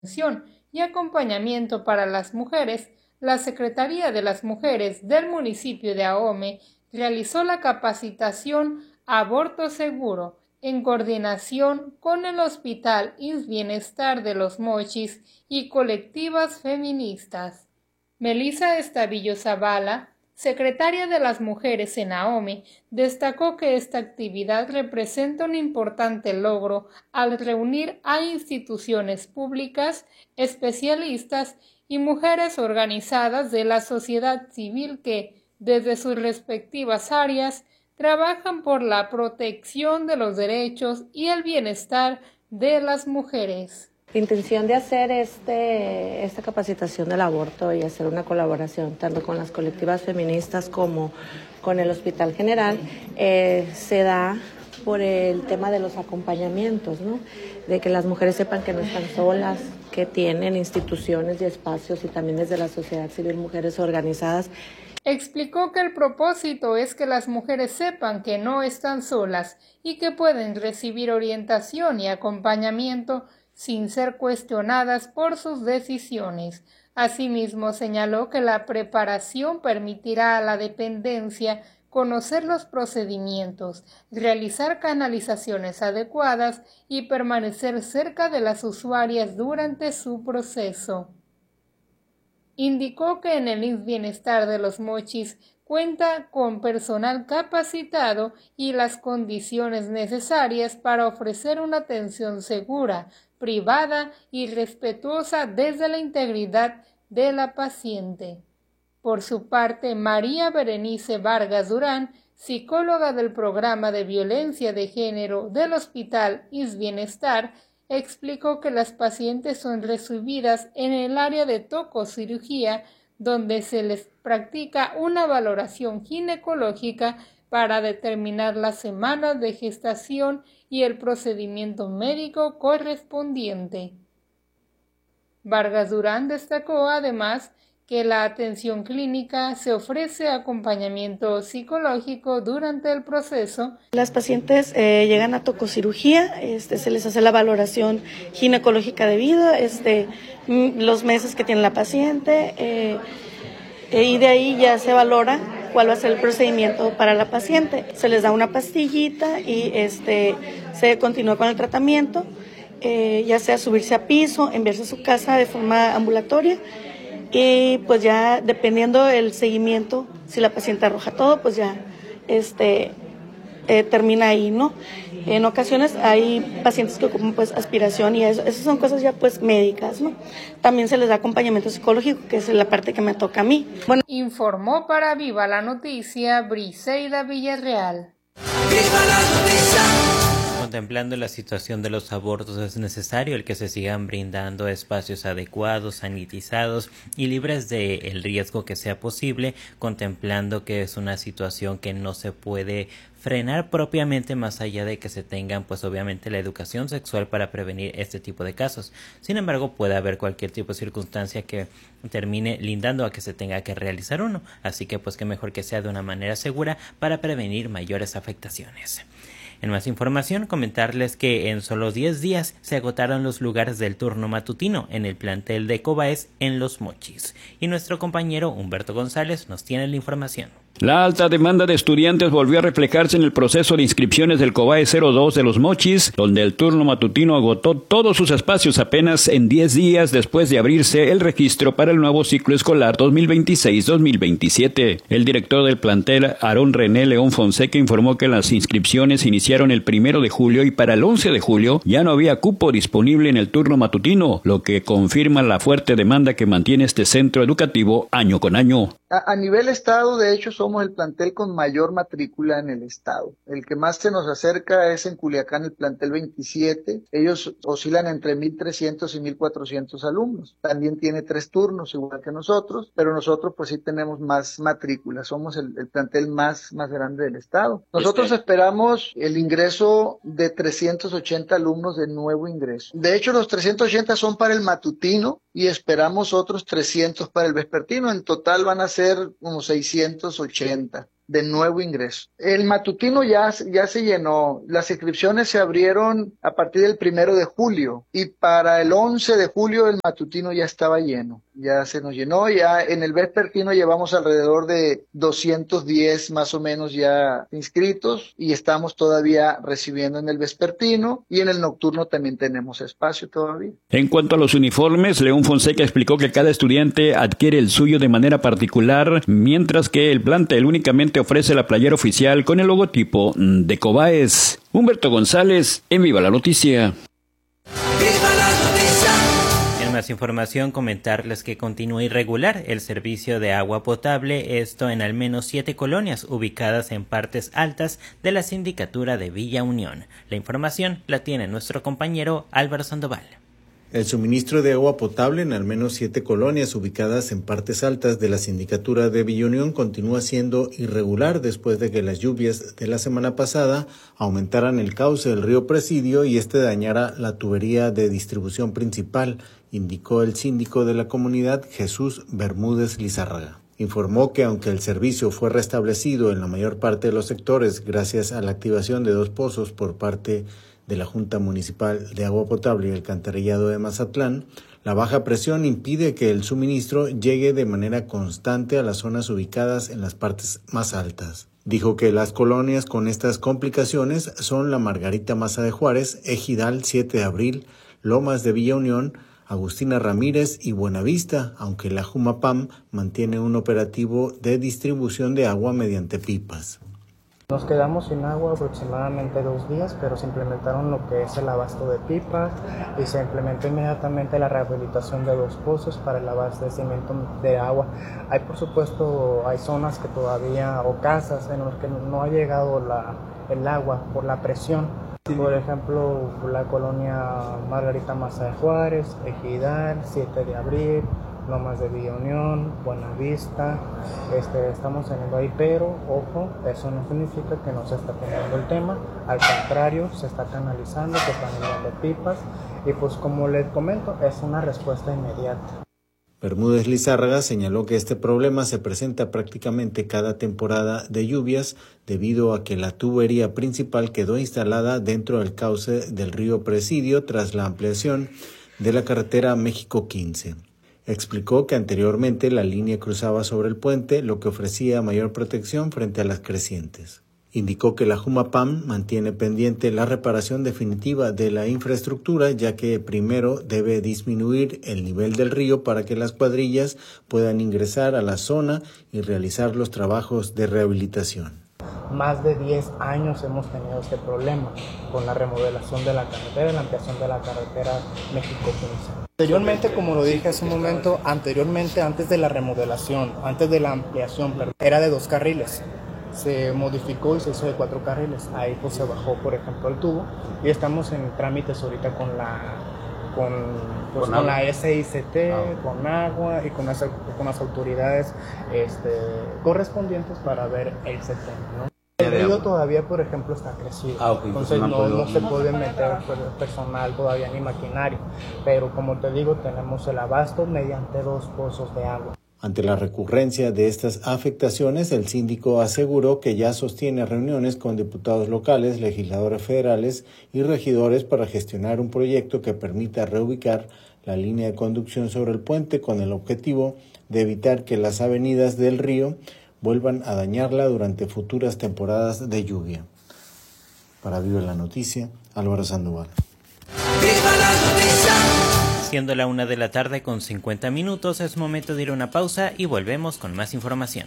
y acompañamiento para las mujeres, la Secretaría de las Mujeres del municipio de Ahome realizó la capacitación Aborto Seguro en coordinación con el Hospital IMSS Bienestar de Los Mochis y colectivas feministas. Melissa Estavillo Zavala, secretaria de las Mujeres en Ahome, destacó que esta actividad representa un importante logro al reunir a instituciones públicas, especialistas y mujeres organizadas de la sociedad civil que, desde sus respectivas áreas, trabajan por la protección de los derechos y el bienestar de las mujeres. La intención de hacer esta capacitación del aborto y hacer una colaboración tanto con las colectivas feministas como con el Hospital General se da por el tema de los acompañamientos, ¿no? De que las mujeres sepan que no están solas, que tienen instituciones y espacios y también desde la sociedad civil mujeres organizadas. Explicó que el propósito es que las mujeres sepan que no están solas y que pueden recibir orientación y acompañamiento sin ser cuestionadas por sus decisiones. Asimismo, señaló que la preparación permitirá a la dependencia conocer los procedimientos, realizar canalizaciones adecuadas y permanecer cerca de las usuarias durante su proceso. Indicó que en el IMSS Bienestar de Los Mochis cuenta con personal capacitado y las condiciones necesarias para ofrecer una atención segura, privada y respetuosa desde la integridad de la paciente. Por su parte, María Berenice Vargas Durán, psicóloga del programa de violencia de género del Hospital IMSS Bienestar, explicó que las pacientes son recibidas en el área de tococirugía, donde se les practica una valoración ginecológica para determinar las semanas de gestación y el procedimiento médico correspondiente. Vargas Durán destacó además que la atención clínica se ofrece acompañamiento psicológico durante el proceso. Las pacientes llegan a tococirugía, se les hace la valoración ginecológica debida, los meses que tiene la paciente y de ahí ya se valora cuál va a ser el procedimiento para la paciente. Se les da una pastillita y se continúa con el tratamiento, ya sea subirse a piso, enviarse a su casa de forma ambulatoria. Y pues ya dependiendo del seguimiento, si la paciente arroja todo, pues ya termina ahí, ¿no? En ocasiones hay pacientes que ocupan pues aspiración y esas son cosas ya pues médicas, ¿no? También se les da acompañamiento psicológico, que es la parte que me toca a mí. Bueno, informó para Viva la Noticia Briseida Villarreal. ¡Viva la noticia! Contemplando la situación de los abortos, es necesario el que se sigan brindando espacios adecuados, sanitizados y libres del riesgo que sea posible, contemplando que es una situación que no se puede frenar propiamente más allá de que se tengan pues obviamente la educación sexual para prevenir este tipo de casos. Sin embargo, puede haber cualquier tipo de circunstancia que termine lindando a que se tenga que realizar uno, así que pues que mejor que sea de una manera segura para prevenir mayores afectaciones. En más información, comentarles que en solo 10 días se agotaron los lugares del turno matutino en el plantel de Cobaes en Los Mochis. Y nuestro compañero Humberto González nos tiene la información. La alta demanda de estudiantes volvió a reflejarse en el proceso de inscripciones del COBAE 02 de Los Mochis, donde el turno matutino agotó todos sus espacios apenas en 10 días después de abrirse el registro para el nuevo ciclo escolar 2026-2027. El director del plantel, Aarón René León Fonseca, informó que las inscripciones iniciaron el 1 de julio y para el 11 de julio ya no había cupo disponible en el turno matutino, lo que confirma la fuerte demanda que mantiene este centro educativo año con año. A nivel estado, de hecho, somos el plantel con mayor matrícula en el estado. El que más se nos acerca es en Culiacán, el plantel 27. Ellos oscilan entre 1,300 y 1,400 alumnos. También tiene 3 turnos, igual que nosotros, pero nosotros pues sí tenemos más matrícula. Somos el plantel más grande del estado. Nosotros esperamos el ingreso de 380 alumnos de nuevo ingreso. De hecho, los 380 son para el matutino y esperamos otros 300 para el vespertino. En total van a ser como 680 de nuevo ingreso. El matutino ya se llenó, las inscripciones se abrieron a partir del 1 de julio y para el 11 de julio el matutino ya estaba lleno, ya se nos llenó, ya en el vespertino llevamos alrededor de 210 más o menos ya inscritos y estamos todavía recibiendo en el vespertino y en el nocturno también tenemos espacio todavía. En cuanto a los uniformes, León Fonseca explicó que cada estudiante adquiere el suyo de manera particular, mientras que el plantel únicamente ofrece la playera oficial con el logotipo de Cobaes. Humberto González, en Viva la Noticia. En más información, comentarles que continúa irregular el servicio de agua potable, esto en al menos 7 colonias ubicadas en partes altas de la sindicatura de Villa Unión. La información la tiene nuestro compañero Álvaro Sandoval. El suministro de agua potable en al menos 7 colonias ubicadas en partes altas de la sindicatura de Villa Unión continúa siendo irregular después de que las lluvias de la semana pasada aumentaran el cauce del río Presidio y dañara la tubería de distribución principal, indicó el síndico de la comunidad, Jesús Bermúdez Lizárraga. Informó que aunque el servicio fue restablecido en la mayor parte de los sectores gracias a la activación de 2 pozos por parte de la Junta Municipal de Agua Potable y Alcantarillado de Mazatlán, la baja presión impide que el suministro llegue de manera constante a las zonas ubicadas en las partes más altas. Dijo que las colonias con estas complicaciones son la Margarita Maza de Juárez, Ejidal 7 de Abril, Lomas de Villa Unión, Agustina Ramírez y Buenavista, aunque la Jumapam mantiene un operativo de distribución de agua mediante pipas. Nos quedamos sin agua aproximadamente 2 días, pero se implementaron lo que es el abasto de pipas y se implementó inmediatamente la rehabilitación de 2 pozos para el abastecimiento de agua. Por supuesto, hay zonas que todavía, o casas en las que no ha llegado el agua por la presión. Por ejemplo, la colonia Margarita Maza de Juárez, Ejidal, 7 de Abril, Lomas de Villa Unión, Buenavista, estamos teniendo ahí, pero ojo, eso no significa que no se está teniendo el tema, al contrario, se está canalizando, se están enviando pipas y pues como les comento, es una respuesta inmediata. Bermúdez Lizárraga señaló que este problema se presenta prácticamente cada temporada de lluvias debido a que la tubería principal quedó instalada dentro del cauce del río Presidio tras la ampliación de la carretera México 15. Explicó que anteriormente la línea cruzaba sobre el puente, lo que ofrecía mayor protección frente a las crecientes. Indicó que la Jumapam mantiene pendiente la reparación definitiva de la infraestructura, ya que primero debe disminuir el nivel del río para que las cuadrillas puedan ingresar a la zona y realizar los trabajos de rehabilitación. Más de 10 años hemos tenido este problema con la remodelación de la carretera y la ampliación de la carretera México 15. Anteriormente, como lo dije hace un momento, antes de la remodelación, antes de la ampliación, era de 2 carriles. Se modificó y se hizo de 4 carriles. Ahí pues se bajó, por ejemplo, el tubo y estamos en trámites ahorita con la SICT, con agua y con las autoridades correspondientes para ver ese tema, ¿no? El río todavía, por ejemplo, está crecido, entonces no se puede meter personal todavía ni maquinaria, pero como te digo, tenemos el abasto mediante 2 pozos de agua. Ante la recurrencia de estas afectaciones, el síndico aseguró que ya sostiene reuniones con diputados locales, legisladores federales y regidores para gestionar un proyecto que permita reubicar la línea de conducción sobre el puente con el objetivo de evitar que las avenidas del río vuelvan a dañarla durante futuras temporadas de lluvia. Para Viva la Noticia, Álvaro Sandoval. ¡Viva la noticia! Siendo la 1:50 p.m, es momento de ir a una pausa y volvemos con más información.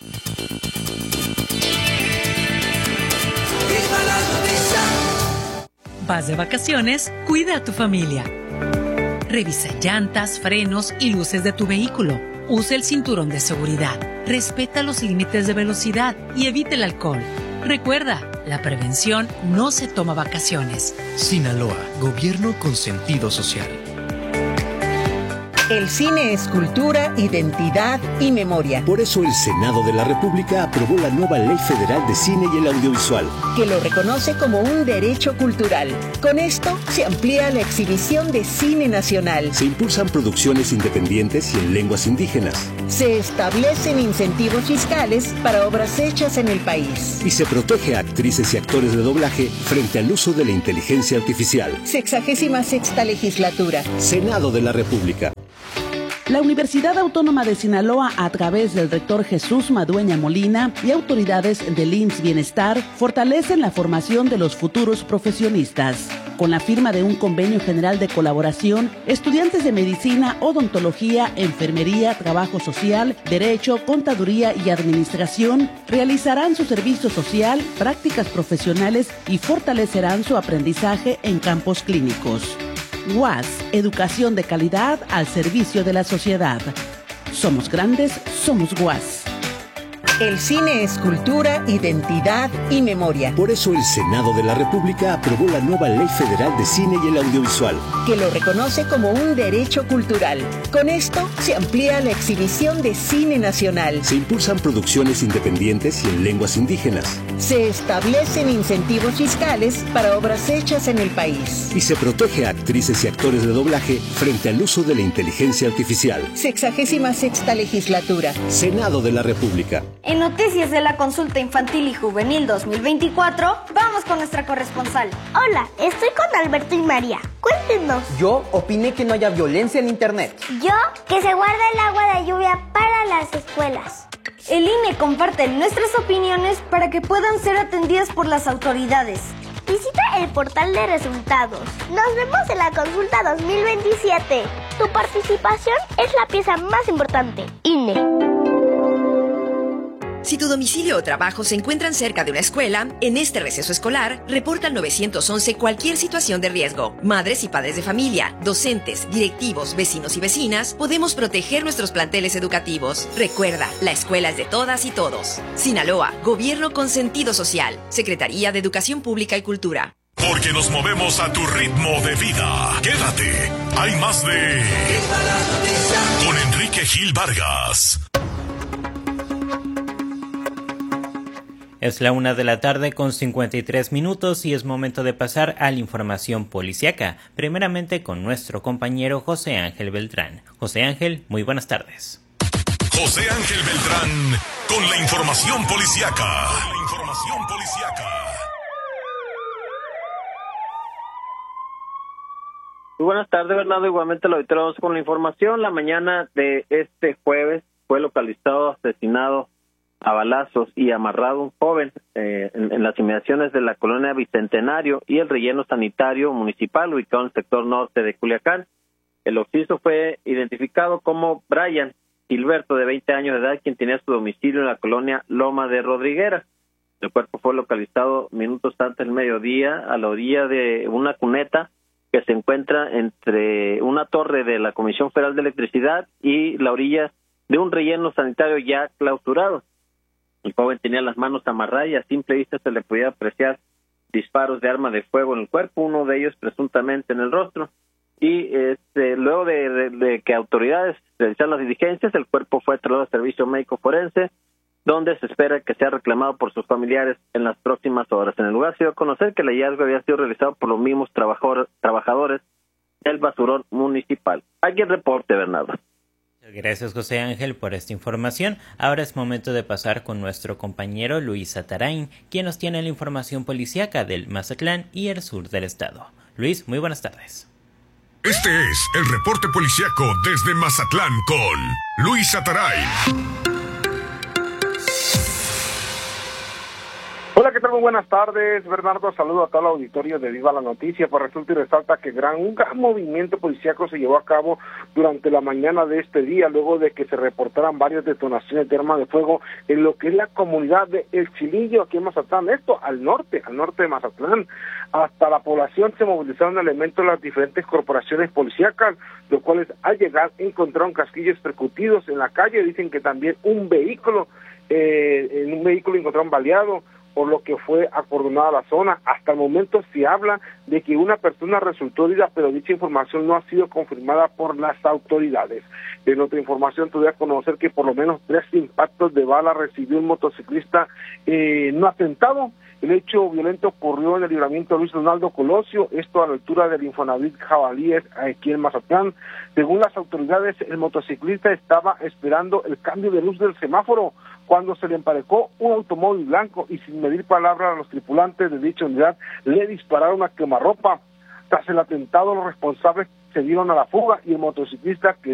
¡Viva la noticia! Vas de vacaciones, cuida a tu familia. Revisa llantas, frenos y luces de tu vehículo. Usa el cinturón de seguridad. Respeta los límites de velocidad y evita el alcohol. Recuerda, la prevención no se toma vacaciones. Sinaloa, gobierno con sentido social. El cine es cultura, identidad y memoria. Por eso el Senado de la República aprobó la nueva Ley Federal de Cine y el Audiovisual, que lo reconoce como un derecho cultural. Con esto se amplía la exhibición de cine nacional. Se impulsan producciones independientes y en lenguas indígenas. Se establecen incentivos fiscales para obras hechas en el país. Y se protege a actrices y actores de doblaje frente al uso de la inteligencia artificial. 66ª legislatura. Senado de la República. La Universidad Autónoma de Sinaloa, a través del rector Jesús Madueña Molina y autoridades del IMSS Bienestar, fortalecen la formación de los futuros profesionistas. Con la firma de un convenio general de colaboración, estudiantes de medicina, odontología, enfermería, trabajo social, derecho, contaduría y administración realizarán su servicio social, prácticas profesionales y fortalecerán su aprendizaje en campos clínicos. UAS, educación de calidad al servicio de la sociedad. Somos grandes, somos UAS. El cine es cultura, identidad y memoria. Por eso el Senado de la República aprobó la nueva Ley Federal de Cine y el Audiovisual, que lo reconoce como un derecho cultural. Con esto se amplía la exhibición de cine nacional. Se impulsan producciones independientes y en lenguas indígenas. Se establecen incentivos fiscales para obras hechas en el país. Y se protege a actrices y actores de doblaje frente al uso de la inteligencia artificial. 66ª legislatura. Senado de la República. En noticias de la Consulta Infantil y Juvenil 2024, vamos con nuestra corresponsal. Hola, estoy con Alberto y María. Cuéntenos. Yo opiné que no haya violencia en internet. Yo, que se guarda el agua de lluvia para las escuelas. El INE comparte nuestras opiniones para que puedan ser atendidas por las autoridades. Visita el portal de resultados. Nos vemos en la Consulta 2027. Tu participación es la pieza más importante. INE. Si tu domicilio o trabajo se encuentran cerca de una escuela, en este receso escolar, reporta al 911 cualquier situación de riesgo. Madres y padres de familia, docentes, directivos, vecinos y vecinas, podemos proteger nuestros planteles educativos. Recuerda, la escuela es de todas y todos. Sinaloa, Gobierno con sentido social. Secretaría de Educación Pública y Cultura. Porque nos movemos a tu ritmo de vida. Quédate. Hay más de... Con Enrique Gil Vargas. Es la 1:00 con 53 minutos y es momento de pasar a la información policiaca, primeramente con nuestro compañero José Ángel Beltrán. José Ángel, muy buenas tardes. José Ángel Beltrán con la información policiaca. Muy buenas tardes, Bernardo. Igualmente lo auditamos con la información. La mañana de este jueves fue localizado, asesinado a balazos y amarrado un joven en las inmediaciones de la colonia Bicentenario y el relleno sanitario municipal ubicado en el sector norte de Culiacán. El occiso fue identificado como Brian Gilberto, de 20 años de edad, quien tenía su domicilio en la colonia Loma de Rodriguera. El cuerpo fue localizado minutos antes del mediodía a la orilla de una cuneta que se encuentra entre una torre de la Comisión Federal de Electricidad y la orilla de un relleno sanitario ya clausurado. El joven tenía las manos amarradas y a simple vista se le podía apreciar disparos de arma de fuego en el cuerpo, uno de ellos presuntamente en el rostro. Y luego de que autoridades realizaron las diligencias, el cuerpo fue trasladado al servicio médico forense, donde se espera que sea reclamado por sus familiares en las próximas horas. En el lugar se dio a conocer que el hallazgo había sido realizado por los mismos trabajadores del basurón municipal. Aquí el reporte, Bernardo. Gracias, José Ángel, por esta información. Ahora es momento de pasar con nuestro compañero Luis Atarain, quien nos tiene la información policíaca del Mazatlán y el sur del estado. Luis, muy buenas tardes. Este es el reporte policíaco desde Mazatlán con Luis Atarain. Hola, ¿qué tal? Muy buenas tardes, Bernardo. Saludo a todo el auditorio de Viva la Noticia. Pues resulta y resalta que un gran movimiento policíaco se llevó a cabo durante la mañana de este día, luego de que se reportaran varias detonaciones de arma de fuego en lo que es la comunidad de El Chilillo, aquí en Mazatlán. Esto al norte de Mazatlán. Hasta la población se movilizaron elementos de las diferentes corporaciones policíacas, los cuales al llegar encontraron casquillos percutidos en la calle. Dicen que también un vehículo encontraron baleado. por lo que fue acordonada la zona. Hasta el momento se habla de que una persona resultó herida, pero dicha información no ha sido confirmada por las autoridades. En otra información, te voy a conocer que por lo menos 3 impactos de bala recibió un motociclista no atentado. El hecho violento ocurrió en el libramiento Luis Donaldo Colosio, esto a la altura del Infonavit Jabalíes, aquí en Mazatlán. Según las autoridades, el motociclista estaba esperando el cambio de luz del semáforo cuando se le emparejó un automóvil blanco y sin medir palabra a los tripulantes de dicha unidad le dispararon a quemarropa. Tras el atentado, los responsables se dieron a la fuga y el motociclista que